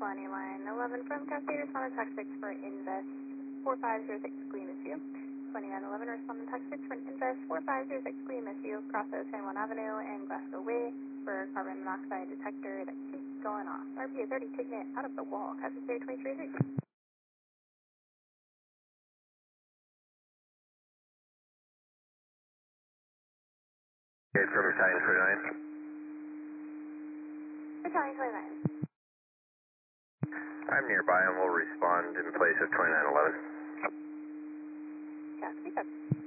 20 line 11 from Cascade, respond to text 6 for Invest 4506 Green Issue. 2911, respond to text 6 for Invest 4506 Green Issue, crosses San Juan Avenue and Glasgow Way for carbon monoxide detector that keeps going off. RPA 30, taking it out of the wall. Cascade 23. Okay, from Battalion 29. Battalion 29. I'm nearby and will respond in place of 2911. Cascade.